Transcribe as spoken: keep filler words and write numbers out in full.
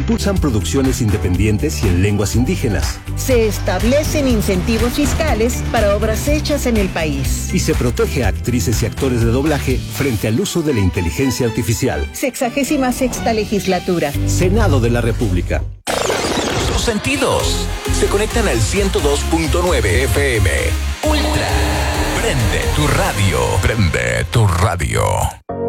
impulsan producciones independientes y en lenguas indígenas. Se establecen incentivos fiscales para obras hechas en el país. Y se protege a actrices y actores de doblaje frente al uso de la inteligencia artificial. Sexagésima sexta legislatura. Senado de la República. Tus sentidos se conectan al ciento dos punto nueve F M. Ultra. Prende tu radio. Prende tu radio.